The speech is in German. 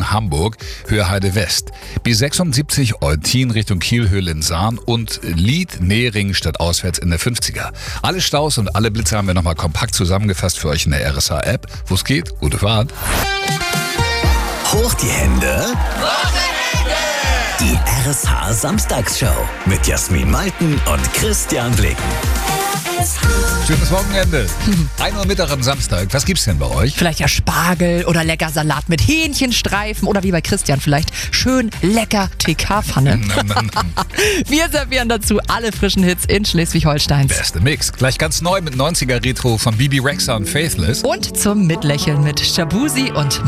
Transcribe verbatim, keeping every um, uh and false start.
Richtung Hamburg, Hörheide West. B sechsundsiebzig Eutin Richtung Kiel-Höhlen-Sahn und Lied-Nehring stadtauswärts in der fünfziger. Alle Staus und alle Blitze haben wir nochmal kompakt zusammengefasst für euch in der R S H-App. Wo es geht, gute Fahrt. Hoch die Hände. Die R S H Samstagsshow mit Jasmin Malten und Christian Blicken. Schönes Wochenende. ein Uhr Mittag am Samstag. Was gibt's denn bei euch? Vielleicht ja Spargel oder lecker Salat mit Hähnchenstreifen oder wie bei Christian vielleicht schön lecker T K-Pfanne. Wir servieren dazu alle frischen Hits in Schleswig-Holsteins. Beste Mix. Gleich ganz neu mit neunziger Retro von Bibi Rexha und Faithless. Und zum Mitlächeln mit Shabuzi und